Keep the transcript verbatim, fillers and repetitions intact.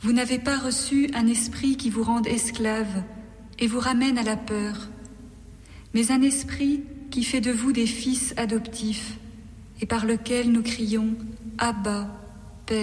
Vous n'avez pas reçu un esprit qui vous rende esclave et vous ramène à la peur, mais un esprit qui fait de vous des fils adoptifs et par lequel nous crions « Abba, Père ».